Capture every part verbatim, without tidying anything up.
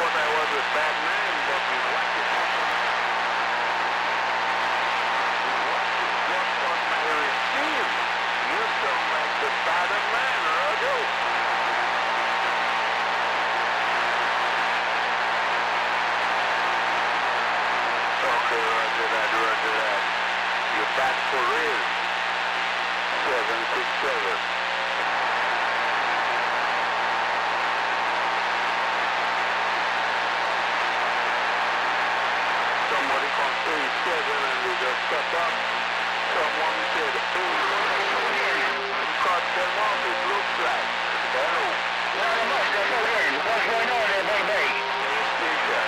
thought I was a bad man, but we watch it. We watch it just on my receive. You sound like the bad man, Roger. Okay, roger that, roger that. You're back for real. seven six seven. Somebody come say seven and they just step up. Someone said, oh, cut them off, it looks like. Hello. What's going on there, baby? Station.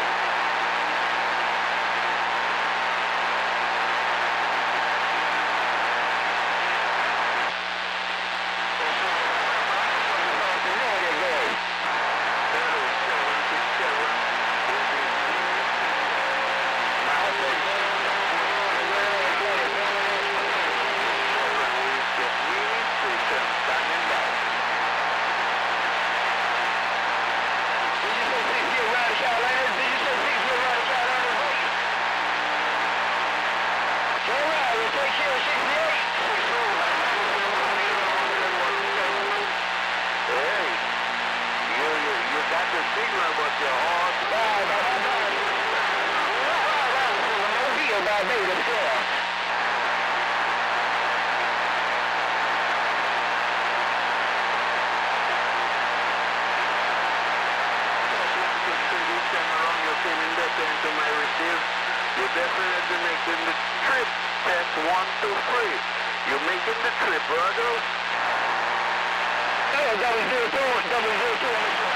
You're definitely making the trip. Test one, two, three. You're making the trip, brother. Yeah, double zero two, double zero two.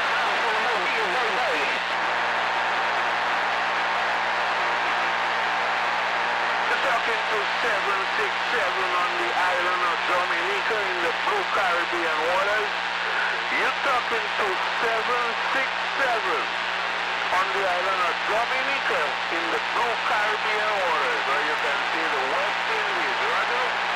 You're talking to seven six seven on the island of Dominica in the Blue Caribbean waters. You're talking to seven six seven on the island of Dominica in the Blue Caribbean waters, where you can see the West Indies, right?